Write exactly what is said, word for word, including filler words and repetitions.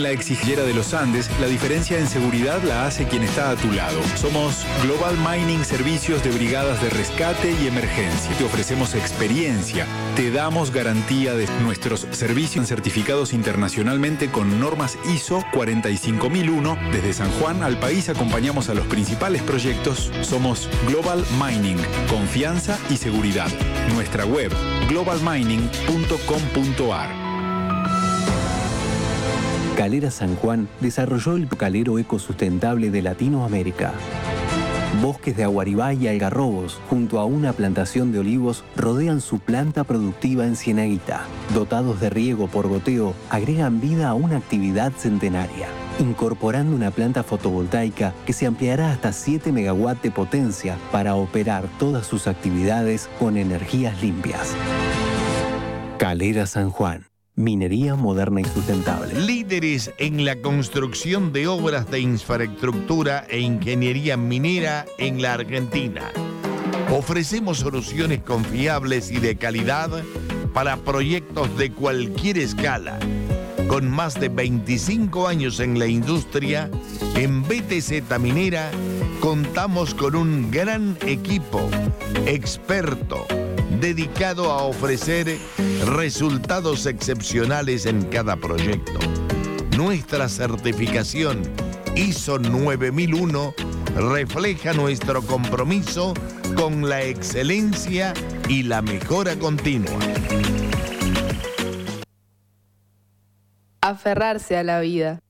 la exigera de los Andes, la diferencia en seguridad la hace quien está a tu lado. Somos Global Mining Servicios de Brigadas de Rescate y Emergencia. Te ofrecemos experiencia, te damos garantía de nuestros servicios certificados internacionalmente con normas I S O cuarenta y cinco mil uno. Desde San Juan al país acompañamos a los principales proyectos. Somos Global Mining, confianza y seguridad. Nuestra web global mining punto com punto a r. Calera San Juan desarrolló el calero ecosustentable de Latinoamérica. Bosques de aguaribá y algarrobos, junto a una plantación de olivos, rodean su planta productiva en Cienaguita. Dotados de riego por goteo, agregan vida a una actividad centenaria, incorporando una planta fotovoltaica que se ampliará hasta siete megawatts de potencia para operar todas sus actividades con energías limpias. Calera San Juan. Minería moderna y sustentable. Líderes en la construcción de obras de infraestructura e ingeniería minera en la Argentina. Ofrecemos soluciones confiables y de calidad para proyectos de cualquier escala. Con más de veinticinco años en la industria, en B T Z Minera contamos con un gran equipo experto dedicado a ofrecer resultados excepcionales en cada proyecto. Nuestra certificación I S O nueve mil uno refleja nuestro compromiso con la excelencia y la mejora continua. Aferrarse a la vida.